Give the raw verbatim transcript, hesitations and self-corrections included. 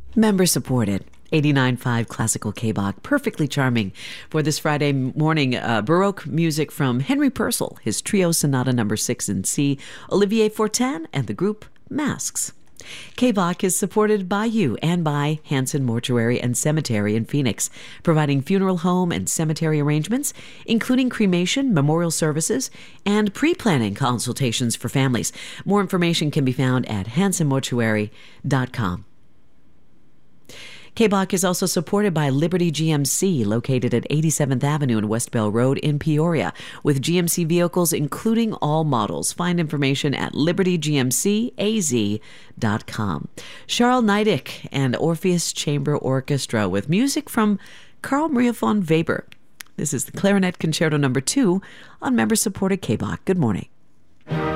Member supported. eighty-nine point five Classical K-Bach, perfectly charming for this Friday morning. Uh, Baroque music from Henry Purcell, his Trio Sonata number six in C, Olivier Fortin, and the group Masks. K-Bach is supported by you and by Hanson Mortuary and Cemetery in Phoenix, providing funeral home and cemetery arrangements, including cremation, memorial services, and pre-planning consultations for families. More information can be found at hanson mortuary dot com. K-Bach is also supported by Liberty G M C, located at eighty-seventh Avenue and West Bell Road in Peoria, with G M C vehicles including all models. Find information at liberty g m c a z dot com. Charles Neidig and Orpheus Chamber Orchestra with music from Carl Maria von Weber. This is the Clarinet Concerto number two on member-supported K-Bach. Good morning.